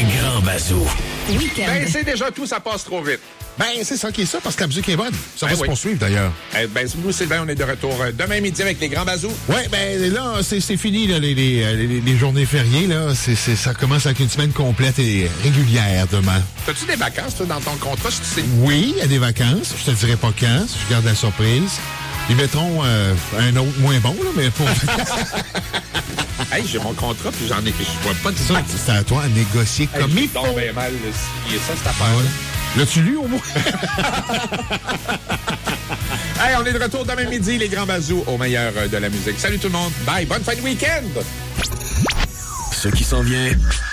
grands bazous. Week-end. Ben, c'est déjà tout, ça passe trop vite. Ben, c'est ça qui est ça, parce que la musique est bonne. Ça va Ben se oui. poursuivre, d'ailleurs. Ben, nous, Sylvain, on est de retour demain midi avec les grands bazous. Ouais, ben là, c'est fini, là, les journées fériées, là. Ça commence avec une semaine complète et régulière demain. T'as-tu des vacances, toi, dans ton contrat? Je sais. Oui, il y a des vacances. Je te dirai pas quand, je garde la surprise. Ils mettront un autre moins bon, là, mais pour... Hey, j'ai mon contrat, puis je vois pas de ça, c'est à toi à négocier comme il faut. Donc, ben mal, signer ça, cette Ah affaire. ouais. L'as-tu lu, au moins? Hey, on est de retour demain midi, les grands bazous, au meilleur de la musique. Salut tout le monde. Bye. Bonne fin de week-end. Ce qui s'en vient